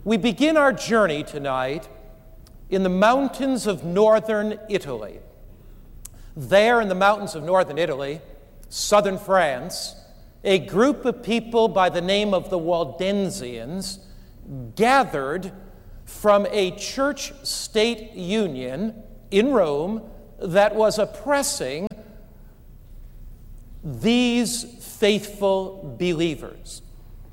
We begin our journey tonight in the mountains of northern Italy. There in the mountains of northern Italy, southern France, a group of people by the name of the Waldensians gathered from a church-state union in Rome that was oppressing these faithful believers.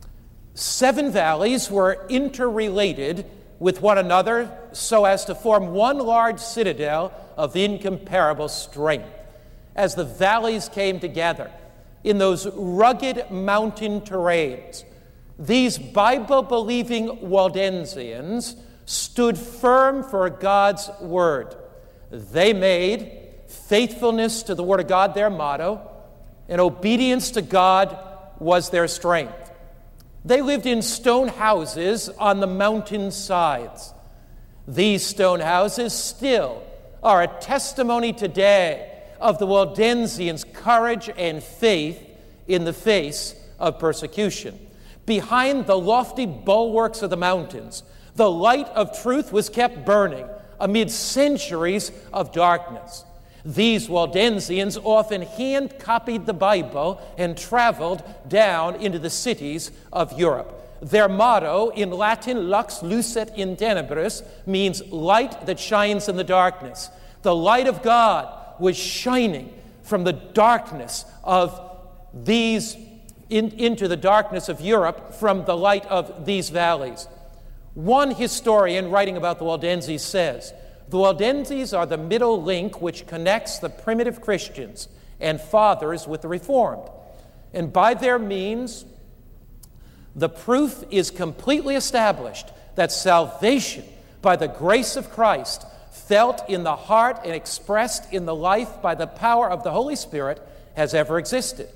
7 valleys were interrelated with one another so as to form one large citadel of incomparable strength. As the valleys came together in those rugged mountain terrains, these Bible-believing Waldensians stood firm for God's word. They made faithfulness to the Word of God their motto, and obedience to God was their strength. They lived in stone houses on the mountain sides. These stone houses still are a testimony today of the Waldensians' courage and faith in the face of persecution. Behind the lofty bulwarks of the mountains, the light of truth was kept burning amid centuries of darkness. These Waldensians often hand-copied the Bible and traveled down into the cities of Europe. Their motto, in Latin, lux lucet in tenebris, means light that shines in the darkness. The light of God was shining from the darkness of these, into the darkness of Europe from the light of these valleys. One historian writing about the Waldenses says, "The Waldenses are the middle link which connects the primitive Christians and fathers with the Reformed. And by their means, the proof is completely established that salvation by the grace of Christ, felt in the heart and expressed in the life by the power of the Holy Spirit, has ever existed."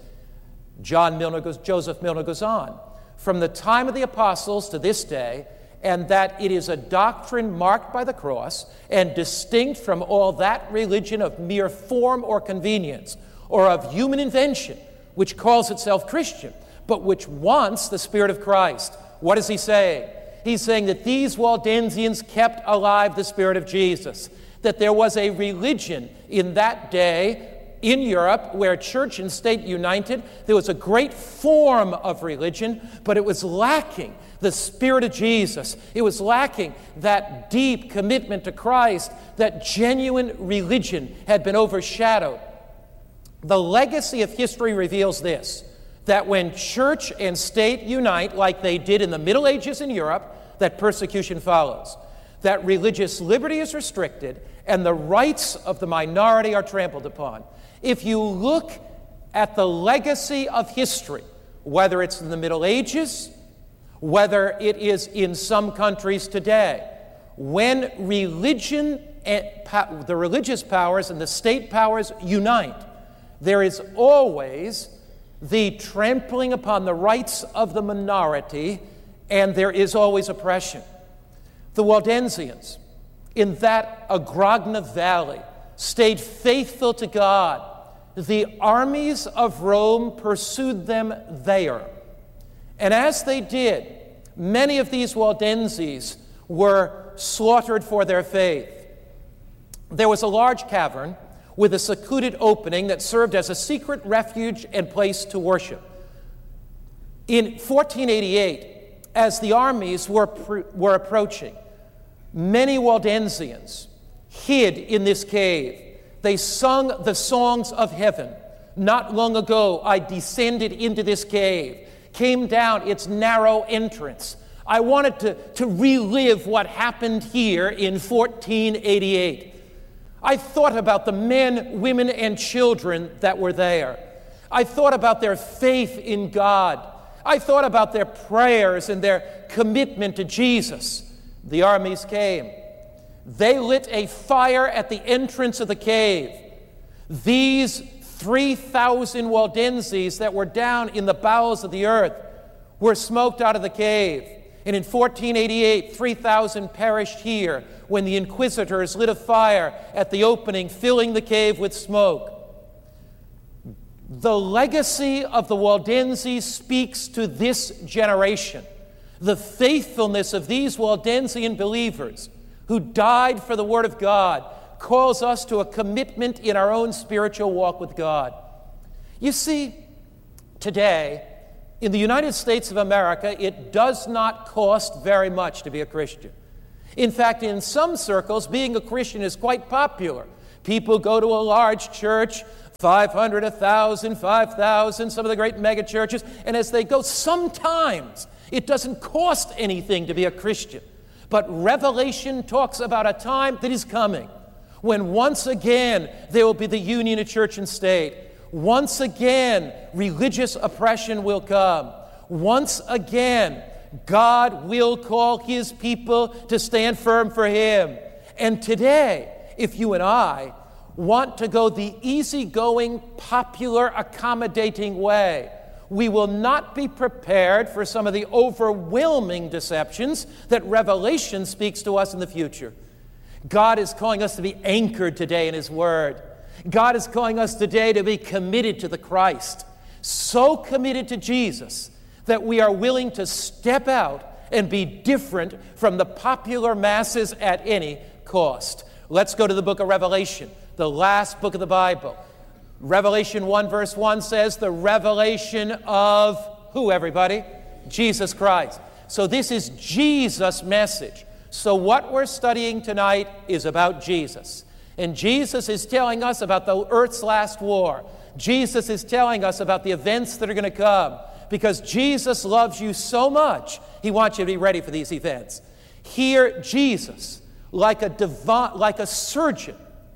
Joseph Milner goes on, "From the time of the apostles to this day, and that it is a doctrine marked by the cross and distinct from all that religion of mere form or convenience or of human invention, which calls itself Christian, but which wants the Spirit of Christ." What is he saying? He's saying that these Waldensians kept alive the Spirit of Jesus, that there was a religion in that day in Europe where church and state united. There was a great form of religion, but it was lacking the Spirit of Jesus. It was lacking that deep commitment to Christ. That genuine religion had been overshadowed. The legacy of history reveals this, that when church and state unite, like they did in the Middle Ages in Europe, that persecution follows, that religious liberty is restricted, and the rights of the minority are trampled upon. If you look at the legacy of history, whether it's in the Middle Ages, whether it is in some countries today, when religion and the religious powers and the state powers unite, there is always the trampling upon the rights of the minority, and there is always oppression. The Waldensians in that Agragna Valley stayed faithful to God. The armies of Rome pursued them there. And as they did, many of these Waldenses were slaughtered for their faith. There was a large cavern with a secluded opening that served as a secret refuge and place to worship. In 1488, as the armies were approaching, many Waldensians hid in this cave. They sung the songs of heaven. "Not long ago I descended into this cave, came down its narrow entrance. I wanted to relive what happened here in 1488. I thought about the men, women, and children that were there. I thought about their faith in God. I thought about their prayers and their commitment to Jesus." The armies came. They lit a fire at the entrance of the cave. These 3,000 Waldenses that were down in the bowels of the earth were smoked out of the cave. And in 1488, 3,000 perished here when the inquisitors lit a fire at the opening, filling the cave with smoke. The legacy of the Waldenses speaks to this generation. The faithfulness of these Waldensian believers who died for the Word of God calls us to a commitment in our own spiritual walk with God. You see, today, in the United States of America, it does not cost very much to be a Christian. In fact, in some circles, being a Christian is quite popular. People go to a large church, 500, 1,000, 5,000, some of the great mega churches, and as they go, sometimes it doesn't cost anything to be a Christian. But Revelation talks about a time that is coming when once again there will be the union of church and state. Once again, religious oppression will come. Once again, God will call His people to stand firm for Him. And today, if you and I want to go the easygoing, popular, accommodating way, we will not be prepared for some of the overwhelming deceptions that Revelation speaks to us in the future. God is calling us to be anchored today in His Word. God is calling us today to be committed to the Christ, so committed to Jesus that we are willing to step out and be different from the popular masses at any cost. Let's go to the book of Revelation, the last book of the Bible. Revelation 1 verse 1 says the revelation of who, everybody? Jesus Christ. So this is Jesus' message. So what we're studying tonight is about Jesus. And Jesus is telling us about the earth's last war. Jesus is telling us about the events that are going to come. Because Jesus loves you so much, He wants you to be ready for these events. Here, Jesus, like a surgeon,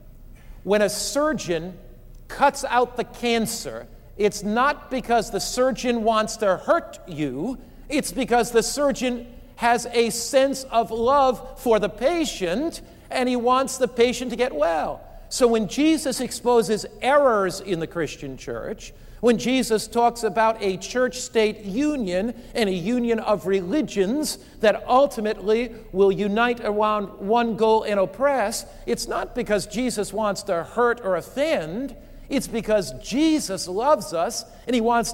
when a surgeon cuts out the cancer, it's not because the surgeon wants to hurt you, it's because the surgeon has a sense of love for the patient, and he wants the patient to get well. So when Jesus exposes errors in the Christian church, when Jesus talks about a church-state union and a union of religions that ultimately will unite around one goal and oppress, it's not because Jesus wants to hurt or offend. It's because Jesus loves us and He wants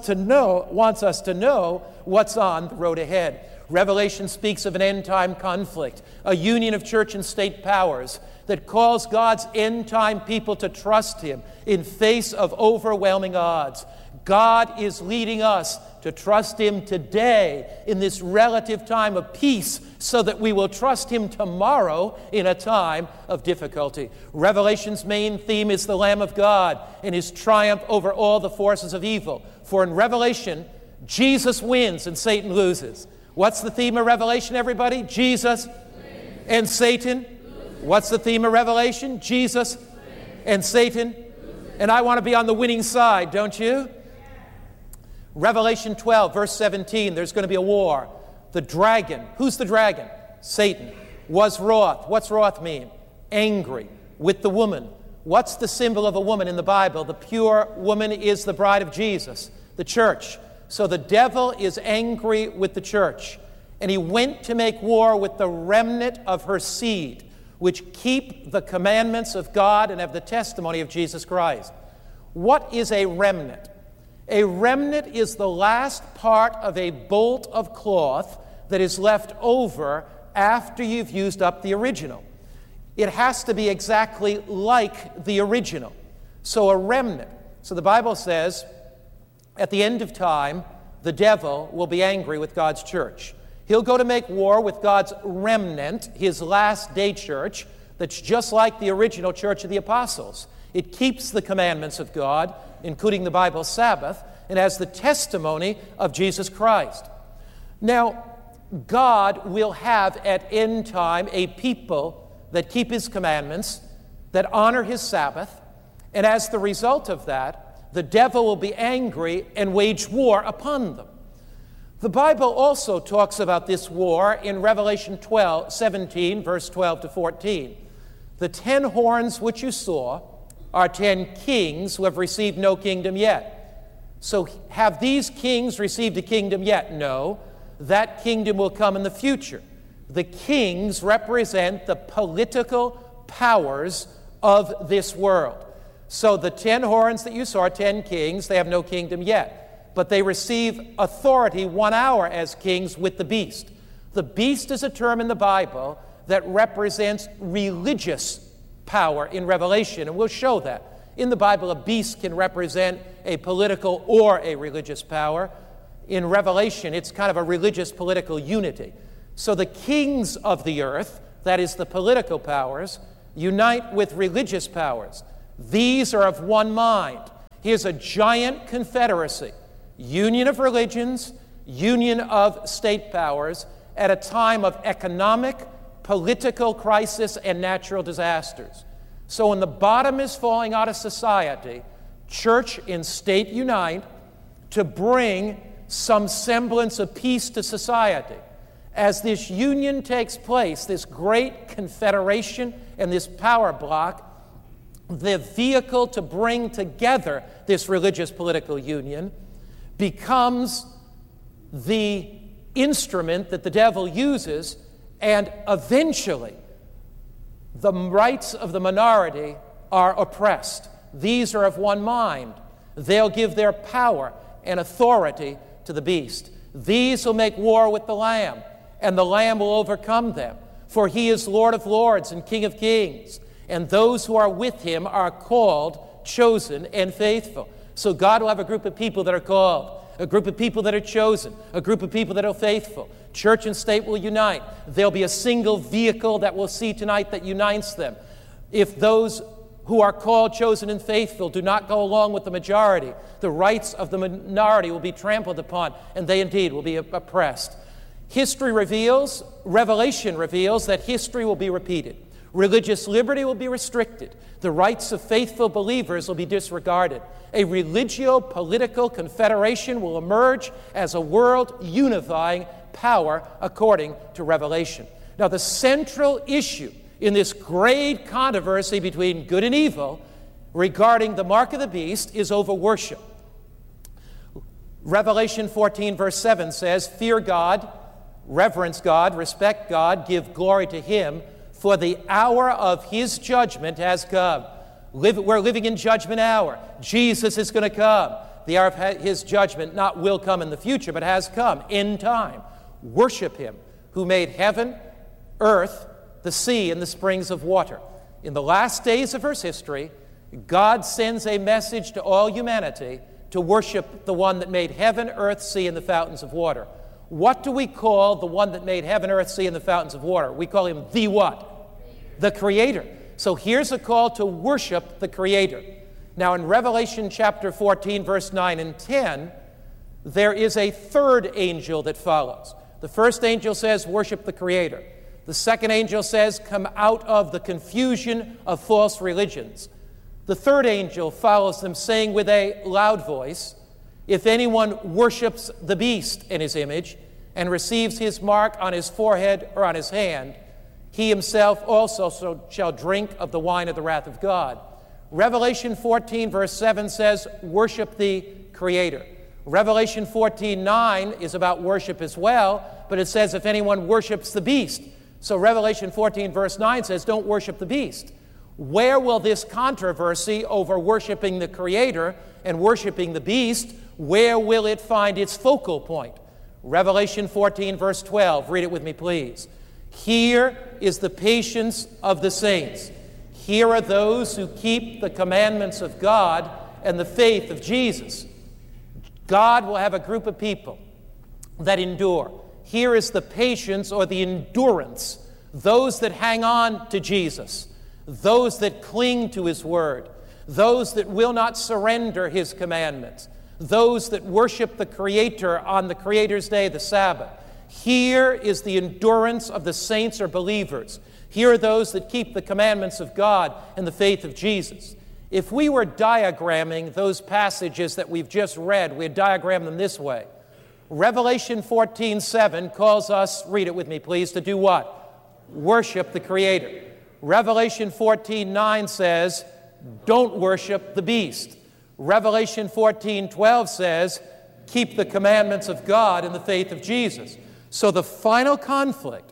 us to know what's on the road ahead. Revelation speaks of an end-time conflict, a union of church and state powers that calls God's end-time people to trust Him in face of overwhelming odds. God is leading us to trust Him today in this relative time of peace so that we will trust Him tomorrow in a time of difficulty. Revelation's main theme is the Lamb of God and His triumph over all the forces of evil. For in Revelation, Jesus wins and Satan loses. What's the theme of Revelation, everybody? Jesus and Satan. What's the theme of Revelation? Jesus and Satan. And I want to be on the winning side, don't you? Revelation 12, verse 17, there's going to be a war. The dragon, who's the dragon? Satan, was wroth. What's wroth mean? Angry with the woman. What's the symbol of a woman in the Bible? The pure woman is the bride of Jesus, the church. So the devil is angry with the church, and he went to make war with the remnant of her seed, which keep the commandments of God and have the testimony of Jesus Christ. What is a remnant? A remnant is the last part of a bolt of cloth that is left over after you've used up the original. It has to be exactly like the original. So a remnant. So the Bible says, at the end of time, the devil will be angry with God's church. He'll go to make war with God's remnant, His last day church, that's just like the original church of the apostles. It keeps the commandments of God, including the Bible's Sabbath, and has the testimony of Jesus Christ. Now, God will have at end time a people that keep His commandments, that honor His Sabbath, and as the result of that, the devil will be angry and wage war upon them. The Bible also talks about this war in Revelation 17, verse 12 to 14. The 10 horns which you saw are 10 kings who have received no kingdom yet. So have these kings received a kingdom yet? No. That kingdom will come in the future. The kings represent the political powers of this world. So the 10 horns that you saw are 10 kings. They have no kingdom yet. But they receive authority 1 hour as kings with the beast. The beast is a term in the Bible that represents religious power in Revelation, and we'll show that. In the Bible, a beast can represent a political or a religious power. In Revelation, it's kind of a religious political unity. So the kings of the earth, that is the political powers, unite with religious powers. These are of one mind. Here's a giant confederacy, union of religions, union of state powers, at a time of economic, political crisis and natural disasters. So when the bottom is falling out of society, church and state unite to bring some semblance of peace to society. As this union takes place, this great confederation and this power block, the vehicle to bring together this religious political union becomes the instrument that the devil uses, and eventually the rights of the minority are oppressed. These are of one mind. They'll give their power and authority to the beast. These will make war with the Lamb, and the Lamb will overcome them. For he is Lord of lords and King of kings, and those who are with him are called, chosen, and faithful. So God will have a group of people that are called, a group of people that are chosen, a group of people that are faithful. Church and state will unite. There'll be a single vehicle that we'll see tonight that unites them. If those who are called, chosen, and faithful do not go along with the majority, the rights of the minority will be trampled upon, and they indeed will be oppressed. History reveals, Revelation reveals, that history will be repeated. Religious liberty will be restricted. The rights of faithful believers will be disregarded. A religio-political confederation will emerge as a world unifying power according to Revelation. Now, the central issue in this great controversy between good and evil regarding the mark of the beast is over worship. Revelation 14, verse 7 says, "Fear God, reverence God, respect God, give glory to him, for the hour of his judgment has come." We're living in judgment hour. Jesus is going to come. The hour of his judgment not will come in the future, but has come in time. Worship him who made heaven, earth, the sea, and the springs of water. In the last days of Earth's history, God sends a message to all humanity to worship the one that made heaven, earth, sea, and the fountains of water. What do we call the one that made heaven, earth, sea, and the fountains of water? We call him the what? The Creator. So here's a call to worship the Creator. Now in Revelation chapter 14, verse 9 and 10, there is a third angel that follows. The first angel says, worship the Creator. The second angel says, come out of the confusion of false religions. The third angel follows them, saying with a loud voice, if anyone worships the beast in his image and receives his mark on his forehead or on his hand, he himself also shall drink of the wine of the wrath of God. Revelation 14, verse 7 says, worship the Creator. Revelation 14:9 is about worship as well, but it says if anyone worships the beast. So Revelation 14, verse 9 says, don't worship the beast. Where will this controversy over worshiping the Creator and worshiping the beast, where will it find its focal point? Revelation 14, verse 12. Read it with me, please. Here is the patience of the saints. Here are those who keep the commandments of God and the faith of Jesus. God will have a group of people that endure. Here is the patience or the endurance, those that hang on to Jesus, those that cling to his word, those that will not surrender his commandments, those that worship the Creator on the Creator's day, the Sabbath. Here is the endurance of the saints or believers. Here are those that keep the commandments of God and the faith of Jesus. If we were diagramming those passages that we've just read, we'd diagram them this way. Revelation 14:7 calls us, read it with me please, to do what? Worship the Creator. Revelation 14:9 says, don't worship the beast. Revelation 14:12 says, keep the commandments of God and the faith of Jesus. So the final conflict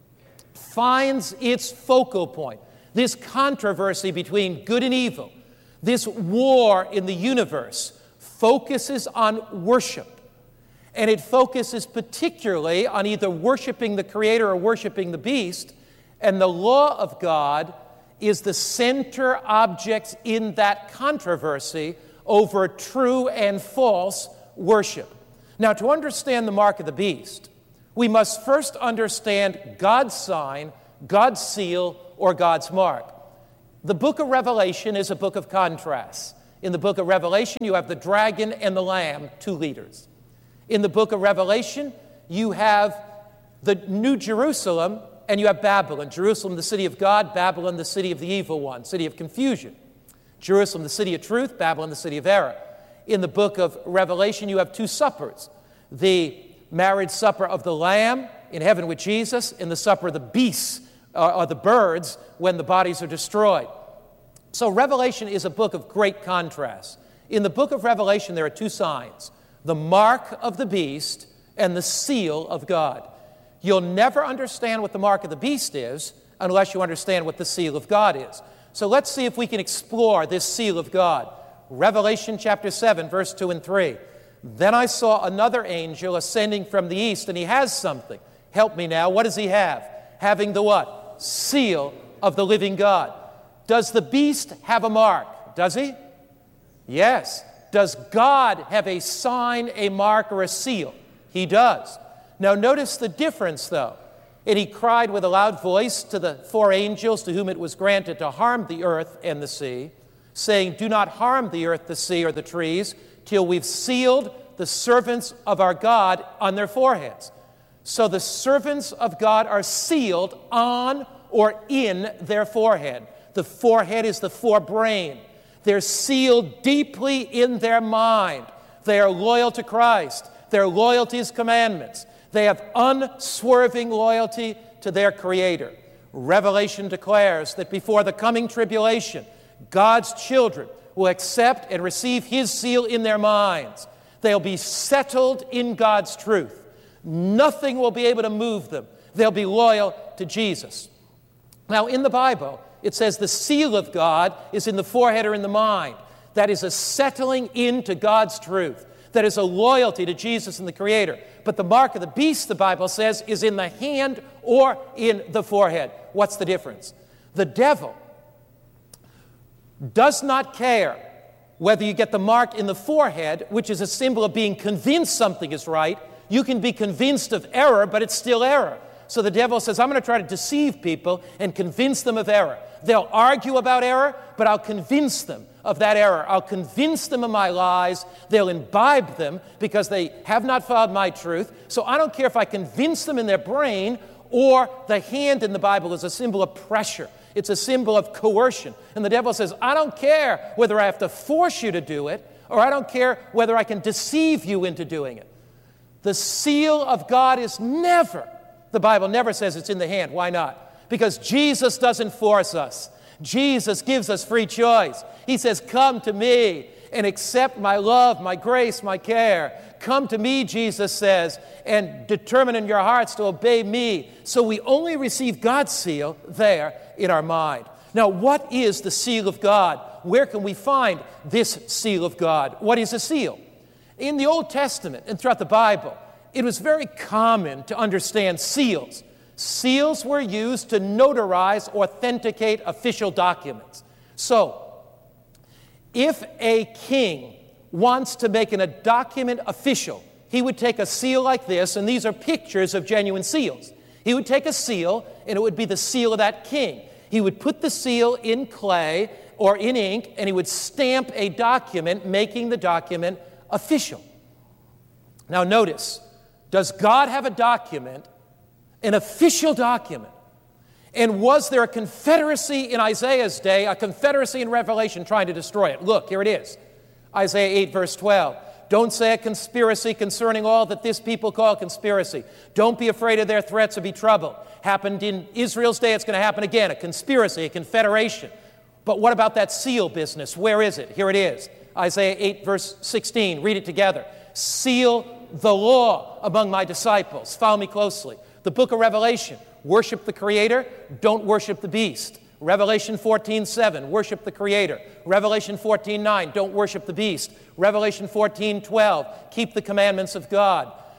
finds its focal point. This controversy between good and evil, this war in the universe, focuses on worship. and it focuses particularly on either worshiping the Creator or worshiping the beast, and the law of God is the center object in that controversy over true and false worship. Now, to understand the mark of the beast, we must first understand God's sign, God's seal, or God's mark. The book of Revelation is a book of contrasts. In the book of Revelation, you have the dragon and the lamb, two leaders. In the book of Revelation, you have the New Jerusalem and you have Babylon. Jerusalem, the city of God; Babylon, the city of the evil one, city of confusion. Jerusalem, the city of truth; Babylon, the city of error. In the book of Revelation, you have two suppers: the marriage supper of the Lamb in heaven with Jesus, and the supper of the beasts, or the birds, when the bodies are destroyed. So Revelation is a book of great contrast. In the book of Revelation, there are two signs: the mark of the beast and the seal of God. You'll never understand what the mark of the beast is unless you understand what the seal of God is. So let's see if we can explore this seal of God. Revelation chapter 7, verse 2 and 3. Then I saw another angel ascending from the east, and he has something. Help me now. What does he have? Having the what? Seal of the living God. Does the beast have a mark? Does he? Yes. Does God have a sign, a mark, or a seal? He does. Now notice the difference, though. And he cried with a loud voice to the four angels to whom it was granted to harm the earth and the sea, saying, do not harm the earth, the sea, or the trees, till we've sealed the servants of our God on their foreheads. So the servants of God are sealed on or in their forehead. The forehead is the forebrain. They're sealed deeply in their mind. They are loyal to Christ. Their loyalty is commandments. They have unswerving loyalty to their Creator. Revelation declares that before the coming tribulation, God's children will accept and receive His seal in their minds. They'll be settled in God's truth. Nothing will be able to move them. They'll be loyal to Jesus. Now, in the Bible, it says the seal of God is in the forehead or in the mind. That is a settling into God's truth. That is a loyalty to Jesus and the Creator. But the mark of the beast, the Bible says, is in the hand or in the forehead. What's the difference? The devil does not care whether you get the mark in the forehead, which is a symbol of being convinced something is right. You can be convinced of error, but it's still error. So the devil says, I'm going to try to deceive people and convince them of error. They'll argue about error, but I'll convince them of that error. I'll convince them of my lies. They'll imbibe them because they have not followed my truth. So I don't care if I convince them in their brain, or the hand in the Bible is a symbol of pressure. It's a symbol of coercion. And the devil says, I don't care whether I have to force you to do it, or I don't care whether I can deceive you into doing it. The seal of God is never, the Bible never says it's in the hand. Why not? Because Jesus doesn't force us. Jesus gives us free choice. He says, come to me and accept my love, my grace, my care. Come to me, Jesus says, and determine in your hearts to obey me. So we only receive God's seal there in our mind. Now, what is the seal of God? Where can we find this seal of God? What is a seal? In the Old Testament and throughout the Bible, it was very common to understand seals. Seals were used to notarize, authenticate official documents. So, if a king wants to make a document official, he would take a seal like this, and these are pictures of genuine seals. He would take a seal, and it would be the seal of that king. He would put the seal in clay or in ink, and he would stamp a document, making the document official. Now notice, does God have a document, an official document? And was there a confederacy in Isaiah's day, a confederacy in Revelation trying to destroy it? Look, here it is. Isaiah 8, verse 12. Don't say a conspiracy concerning all that this people call conspiracy. Don't be afraid of their threats or be troubled. Happened in Israel's day, it's going to happen again. A conspiracy, a confederation. But what about that seal business? Where is it? Here it is. Isaiah 8, verse 16. Read it together. Seal the law among my disciples. Follow me closely. The book of Revelation. Worship the Creator, don't worship the beast. Revelation 14:7, worship the Creator. Revelation 14:9, don't worship the beast. Revelation 14:12, keep the commandments of God.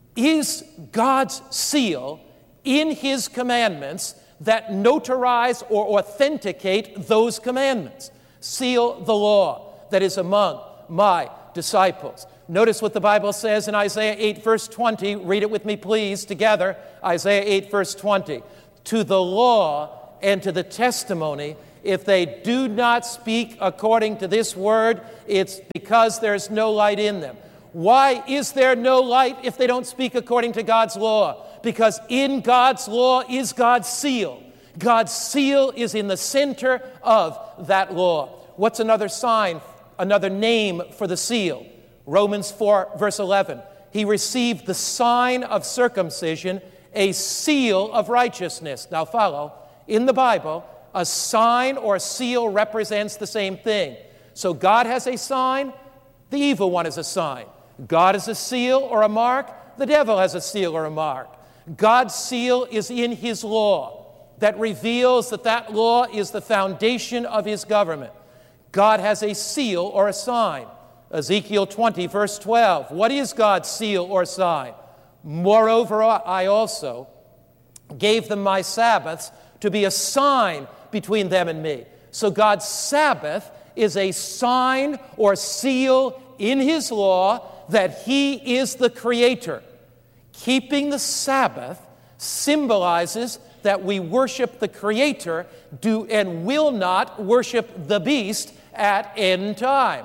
is God's seal in his commandments that notarize or authenticate those commandments. Seal the law that is among my disciples. Notice what the Bible says in Isaiah 8, verse 20. Read it with me, please, together. Isaiah 8, verse 20. To the law and to the testimony, if they do not speak according to this word, it's because there's no light in them. Why is there no light if they don't speak according to God's law? Because in God's law is God's seal. God's seal is in the center of that law. What's another sign, another name for the seal? Romans 4, verse 11. He received the sign of circumcision, a seal of righteousness. Now follow. In the Bible, a sign or seal represents the same thing. So God has a sign, the evil one is a sign. God is a seal or a mark, the devil has a seal or a mark. God's seal is in his law that reveals that law is the foundation of his government. God has a seal or a sign. Ezekiel 20, verse 12. What is God's seal or sign? Moreover, I also gave them my Sabbaths to be a sign between them and me. So God's Sabbath is a sign or seal in his law that he is the creator. Keeping the Sabbath symbolizes that we worship the creator and will not worship the beast at end time.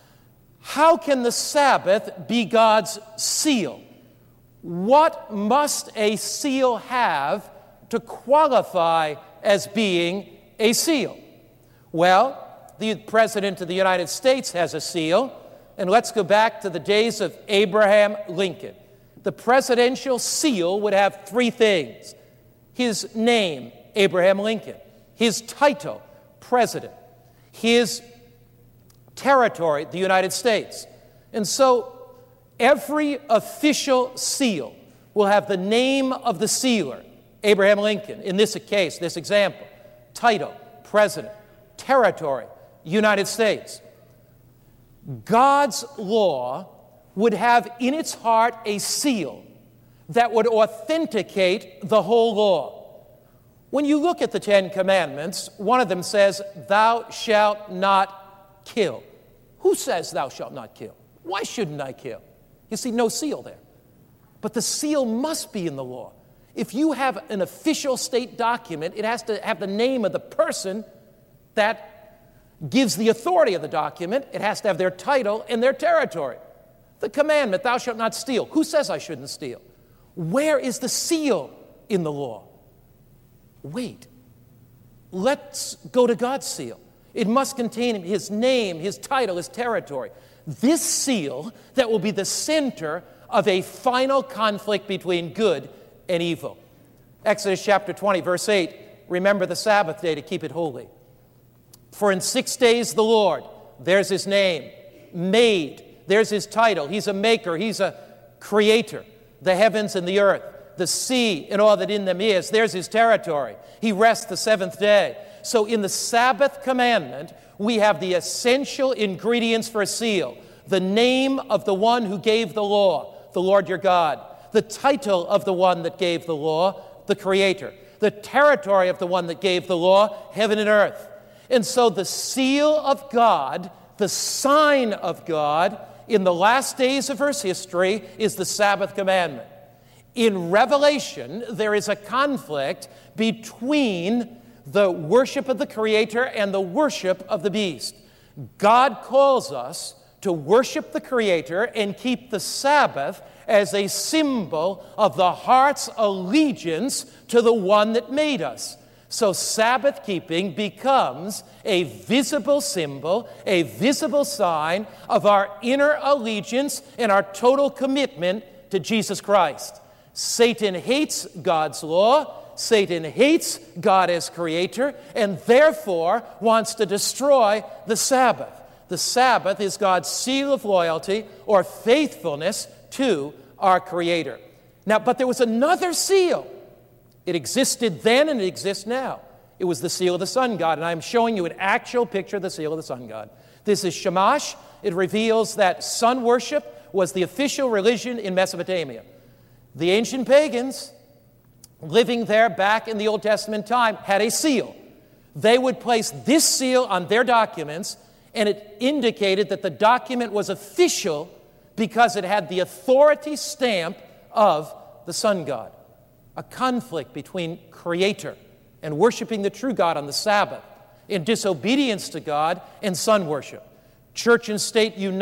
How can the Sabbath be God's seal? What must a seal have to qualify as being a seal? Well, the President of the United States has a seal, and let's go back to the days of Abraham Lincoln. The presidential seal would have three things: his name, Abraham Lincoln; his title, President; his territory, the United States. And so every official seal will have the name of the sealer, Abraham Lincoln, in this case, this example, title, President; territory, United States. God's law would have in its heart a seal that would authenticate the whole law. When you look at the Ten Commandments, one of them says, "Thou shalt not kill." Who says thou shalt not kill? Why shouldn't I kill? You see, no seal there. But the seal must be in the law. If you have an official state document, it has to have the name of the person that gives the authority of the document. It has to have their title and their territory. The commandment, thou shalt not steal. Who says I shouldn't steal? Where is the seal in the law? Wait. Let's go to God's seal. It must contain his name, his title, his territory. This seal that will be the center of a final conflict between good and evil. Exodus chapter 20, verse 8, remember the Sabbath day to keep it holy. For in 6 days the Lord, there's his name, made, there's his title. He's a maker, he's a creator, the heavens and the earth, the sea and all that in them is. There's his territory. He rests the seventh day. So in the Sabbath commandment, we have the essential ingredients for a seal: the name of the one who gave the law, the Lord your God; the title of the one that gave the law, the Creator; the territory of the one that gave the law, heaven and earth. And so the seal of God, the sign of God, in the last days of Earth's history is the Sabbath commandment. In Revelation, there is a conflict between the worship of the Creator and the worship of the beast. God calls us to worship the Creator and keep the Sabbath as a symbol of the heart's allegiance to the one that made us. So Sabbath keeping becomes a visible symbol, a visible sign of our inner allegiance and our total commitment to Jesus Christ. Satan hates God's law. Satan hates God as creator and therefore wants to destroy the Sabbath. The Sabbath is God's seal of loyalty or faithfulness to our Creator. Now, but there was another seal. It existed then and it exists now. It was the seal of the sun god, and I'm showing you an actual picture of the seal of the sun god. This is Shamash. It reveals that sun worship was the official religion in Mesopotamia. The ancient pagans living there back in the Old Testament time had a seal. They would place this seal on their documents, and it indicated that the document was official because it had the authority stamp of the sun god. A conflict between Creator and worshiping the true God on the Sabbath, in disobedience to God and sun worship. Church and state unite.